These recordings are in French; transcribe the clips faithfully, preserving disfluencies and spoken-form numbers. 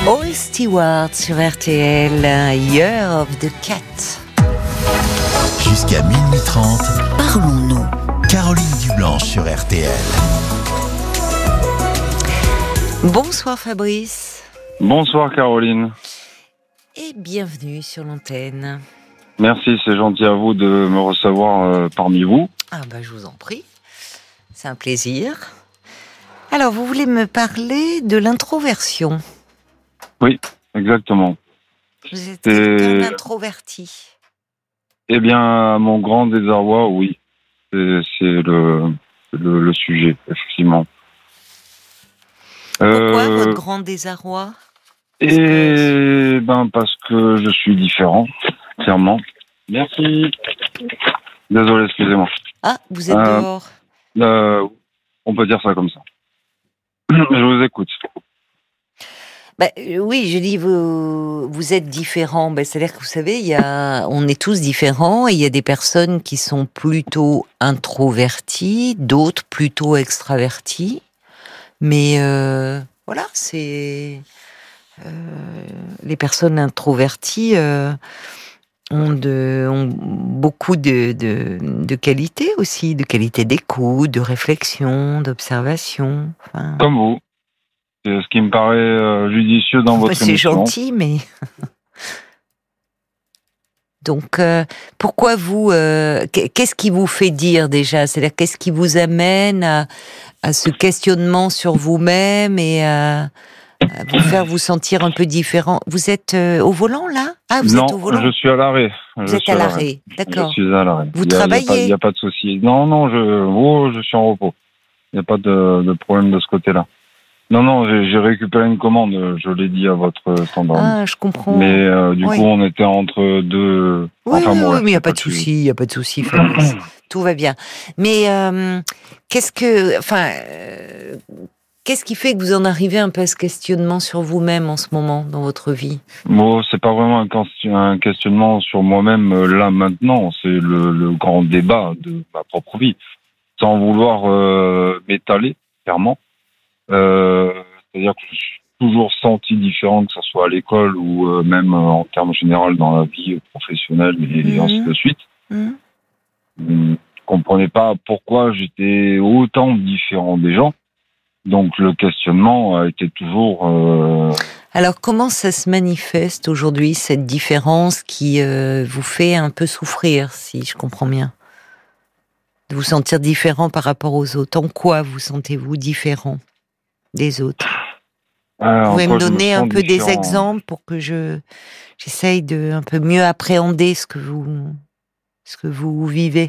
All Stewart sur R T L, Year of the Cat. Jusqu'à minuit trente, Parlons-nous. Caroline Dublanche sur R T L. Bonsoir Fabrice. Bonsoir Caroline. Et bienvenue sur l'antenne. Merci, c'est gentil à vous de me recevoir euh, parmi vous. Ah bah je vous en prie, c'est un plaisir. Alors vous voulez me parler de l'introversion? Oui, exactement. Vous êtes Et... quelqu'un d'introverti? Eh bien, à mon grand désarroi, oui. C'est, c'est le, le, le sujet, effectivement. Pourquoi euh... votre grand désarroi? Et que... ben parce que je suis différent, clairement. Merci. Désolé, excusez-moi. Ah, vous êtes euh, dehors. euh, On peut dire ça comme ça. Je vous écoute. Bah, oui, je dis vous, vous êtes différents. Bah, c'est-à-dire que vous savez, il y a, on est tous différents et il y a des personnes qui sont plutôt introverties, d'autres plutôt extraverties. Mais euh, voilà, c'est euh, les personnes introverties euh, ont, de, ont beaucoup de, de, de qualités aussi, de qualités d'écoute, de réflexion, d'observation. Enfin... Comme vous. C'est ce qui me paraît euh, judicieux dans votre c'est émission. C'est gentil, mais... Donc, euh, pourquoi vous... Euh, qu'est-ce qui vous fait dire déjà? C'est-à-dire, qu'est-ce qui vous amène à, à ce questionnement sur vous-même et à, à vous faire vous sentir un peu différent? Vous êtes euh, au volant, là? Ah, vous non, êtes au volant? je suis à l'arrêt. Vous je êtes à l'arrêt, d'accord. Je suis à l'arrêt. Vous il y a, travaillez? Il n'y a, a pas de souci. Non, non, je, oh, je suis en repos. Il n'y a pas de, de problème de ce côté-là. Non, non, j'ai, j'ai récupéré une commande, je l'ai dit à votre standard. Ah, je comprends. Mais euh, du oui. coup, on était entre deux... Oui, enfin, oui, bon, oui, ouais, mais il n'y a pas de souci, il n'y a pas de souci, Fabrice. Tout va bien. Mais euh, qu'est-ce que... Enfin, euh, qu'est-ce qui fait que vous en arrivez un peu à ce questionnement sur vous-même en ce moment, dans votre vie? Bon, c'est pas vraiment un questionnement sur moi-même, là, maintenant. C'est le, le grand débat de ma propre vie. Sans vouloir euh, m'étaler, clairement. Euh, c'est-à-dire que je suis toujours senti différent, que ce soit à l'école ou euh, même euh, en termes généraux dans la vie professionnelle et mmh. ainsi de suite. Mmh. Je ne comprenais pas pourquoi j'étais autant différent des gens. Donc le questionnement a été toujours... Euh... Alors comment ça se manifeste aujourd'hui, cette différence qui euh, vous fait un peu souffrir, si je comprends bien? De vous sentir différent par rapport aux autres. En quoi vous sentez-vous différent des autres? Alors, vous pouvez me donner me un peu différent. des exemples pour que je j'essaye de un peu mieux appréhender ce que vous ce que vous vivez.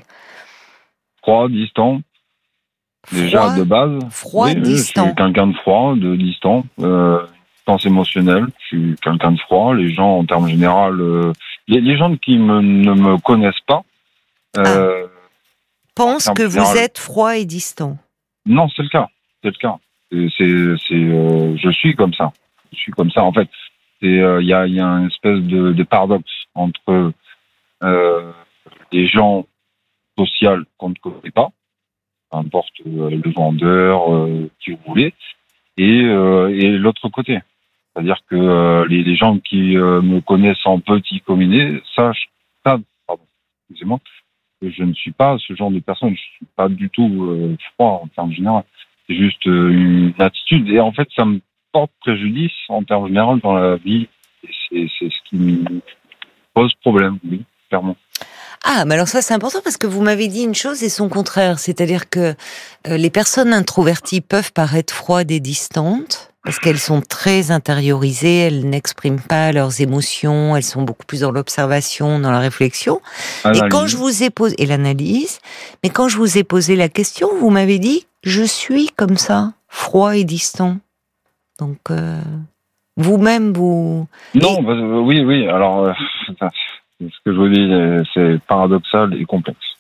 Froid, distant. Froid, déjà de base. Froid, oui, distant. Je suis quelqu'un de froid, de distant, euh, distance émotionnelle. Je suis quelqu'un de froid. Les gens, en termes généraux, euh, les, les gens qui me, ne me connaissent pas. Euh, ah. Pensent que général, vous êtes froid et distant. Non, c'est le cas. C'est le cas. C'est, c'est, c'est euh, je suis comme ça. Je suis comme ça. En fait, il euh, y, a, y a une espèce de, de paradoxe entre euh, des gens sociaux qu'on ne connaît pas, peu importe euh, le vendeur, euh, qui vous voulez, et, euh, et l'autre côté. C'est-à-dire que euh, les, les gens qui euh, me connaissent en petit comité sachent, savent, pardon, excusez-moi, que je ne suis pas ce genre de personne. Je suis pas du tout euh, froid en termes généraux. C'est juste euh, une attitude. Et en fait, ça me porte préjudice en termes généraux dans la vie. Et c'est, c'est ce qui me pose problème, oui, clairement. Ah, mais alors ça c'est important parce que vous m'avez dit une chose et son contraire. C'est-à-dire que euh, les personnes introverties peuvent paraître froides et distantes parce qu'elles sont très intériorisées, elles n'expriment pas leurs émotions, elles sont beaucoup plus dans l'observation, dans la réflexion. Analyse. Et quand je vous ai posé, et l'analyse, mais quand je vous ai posé la question, vous m'avez dit, je suis comme ça, froid et distant. Donc, euh, vous-même, vous... Non, et... bah, oui, oui, alors, euh, ce que je vous dis, c'est paradoxal et complexe.